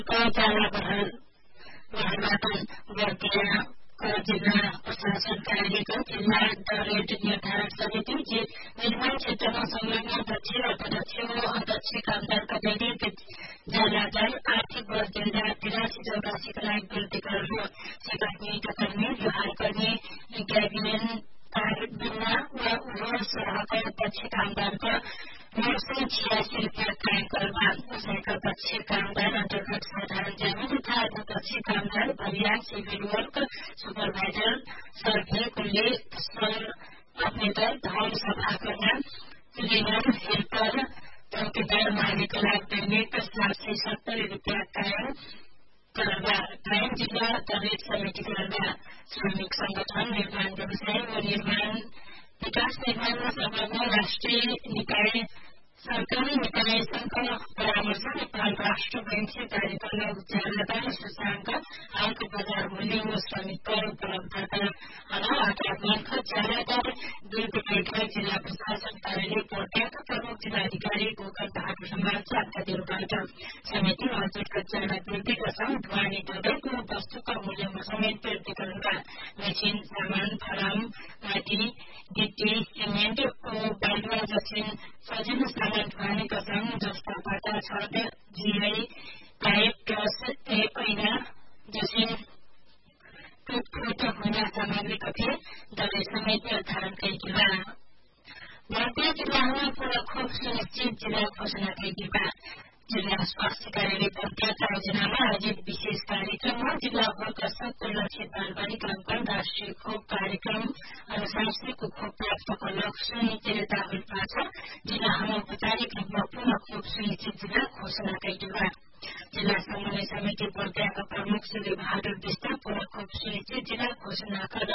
जाला बहलबाट बर्दिया जिल्ला प्रशासन कार्यालयको जिल्ला दरेट निर्धारण समिति निर्माण क्षेत्रमा संलग्न दक्ष र अध्यक्ष कामदारका दैनिक जालालाई आर्थिक वर्ष 2083-84 लाख वृद्धि गर्नु सेवानिवृत्त कर्मी व्यवहारकर्मी ग्याबियन बिना व सरहका अध्यक्ष कामदारका 986 रुपियाँ तय करवान उसैका दक्ष कामदार अन्तर्गत साधारण जमिन तथा दक्ष कामदार अभियान civil work supervisor survey कुल्ले operator धान सभा करना क्लिनर हेल्पर चौकीदार मालिकलाई दैनिक 770 रुपियाँ कायम जिल्ला दरेट समिति गर्दा श्रमिक संगठन निर्माण व्यवसाय व निर्माण विकास निर्माणमा संलग्न राष्ट्रिय निकाय सरकारी निकायसँग परामर्श नेपाल राष्ट्र बैंकले जारी गर्न उज्यालोदार सूचाङ्क हालको बजार मूल्य व श्रमिक कर उपलब्धता आधारमा ज्यालादार दुर्गुटेका जिल्ला प्रशासन कार्यालय पर्ट्याका प्रमुख जिल्लाधिकारी गोकर बहादुर समाज जानकारीबाट समिति हजुरका ज्याला वृद्धिका संग ढुवानी दरको वस्तुका मूल्यमा समेत वृद्धि गर्नुका मेसिन सामान फलाम माटी गिटी सिमेन्ट बालुवा जसिन सजिलो सामान ढुवानीका संग जस्ता बाटा छद जिआई पाइप टस ऐना जसिन टुटफुट हुने सामग्रीका थिए दरै समेत निर्धारण गरिदिवा भारतीय जिल्लामा पूरा खोप सुनिश्चित जिल्ला घोषणा गरिदिवा जिल्ला स्वास्थ्य कार्यालय पर्ट्याका आयोजनामा आयोजित विशेष कार्यक्रममा जिल्लाभरका 70 लक्षित बालबालिकाका राष्ट्रिय खोप कार्यक्रम अनुसार को खोप प्राप्तको लक्ष्य निश्चित भएको छ जिल्लामा औपचारिक रूपमा पूर्ण खोप सुनिश्चित जिल्ला घोषणा गरिदिवा जिल्ला समन्वय समिति पर्ट्याका प्रमुख श्री बहादुर विष्ट पूर्ण खोप सुनिश्चित जिल्ला घोषणा गर्न